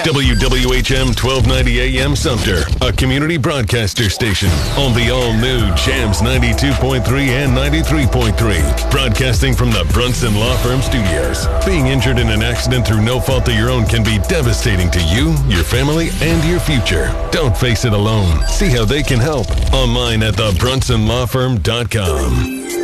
WWHM 1290 AM Sumter, a community broadcaster station on the all-new Jams 92.3 and 93.3. Broadcasting from the Brunson Law Firm Studios. Being injured in an accident through no fault of your own can be devastating to you, your family, and your future. Don't face it alone. See how they can help online at thebrunsonlawfirm.com.